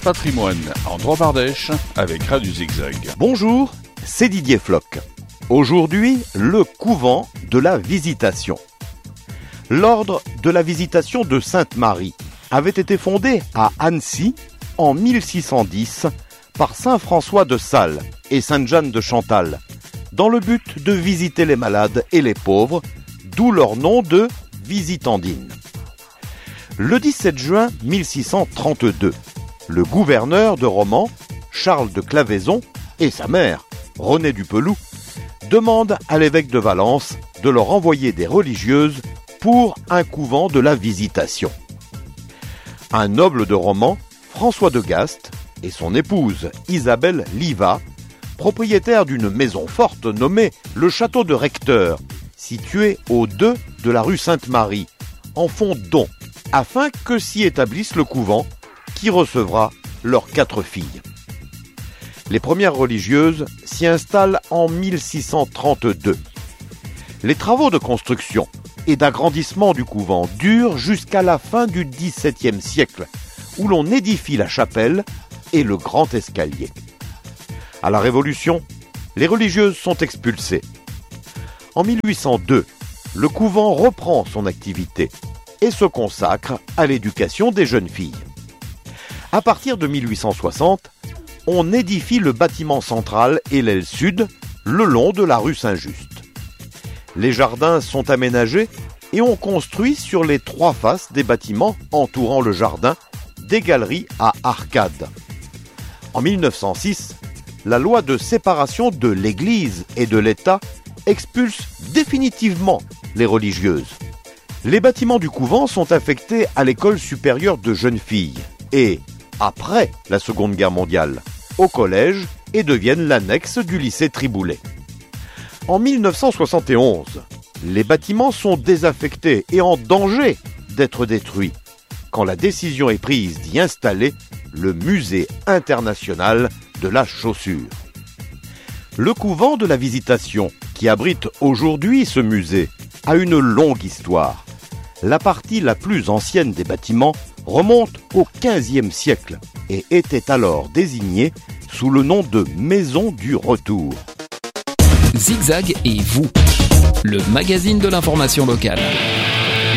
Patrimoine en Drôme-Ardèche avec Radio Zigzag. Bonjour, c'est Didier Floch. Aujourd'hui, le couvent de la Visitation. L'ordre de la Visitation de Sainte-Marie avait été fondé à Annecy en 1610 par saint François de Sales et sainte Jeanne de Chantal, dans le but de visiter les malades et les pauvres, d'où leur nom de Visitandines. Le 17 juin 1632, le gouverneur de Romans, Charles de Claveyson, et sa mère, Renée du Peloux, demandent à l'évêque de Valence de leur envoyer des religieuses pour un couvent de la Visitation. Un noble de Romans, François de Gast, et son épouse Isabelle Livat, propriétaire d'une maison forte nommée le Château de Recteur, situé au 2 de la rue Sainte-Marie, en font don, afin que s'y établisse le couvent qui recevra leurs 4 filles. Les premières religieuses s'y installent en 1632. Les travaux de construction et d'agrandissement du couvent durent jusqu'à la fin du XVIIe siècle, où l'on édifie la chapelle et le grand escalier. À la Révolution, les religieuses sont expulsées. En 1802, le couvent reprend son activité et se consacre à l'éducation des jeunes filles. À partir de 1860, on édifie le bâtiment central et l'aile sud le long de la rue Saint-Just. Les jardins sont aménagés et on construit sur les 3 faces des bâtiments entourant le jardin des galeries à arcades. En 1906, la loi de séparation de l'Église et de l'État expulse définitivement les religieuses. Les bâtiments du couvent sont affectés à l'école supérieure de jeunes filles et, après la Seconde Guerre mondiale, au collège et deviennent l'annexe du lycée Triboulet. En 1971, les bâtiments sont désaffectés et en danger d'être détruits, quand la décision est prise d'y installer le Musée international de la chaussure. Le couvent de la Visitation, qui abrite aujourd'hui ce musée, a une longue histoire. La partie la plus ancienne des bâtiments remonte au XVe siècle et était alors désignée sous le nom de Maison du Retour. Zigzag et vous, le magazine de l'information locale.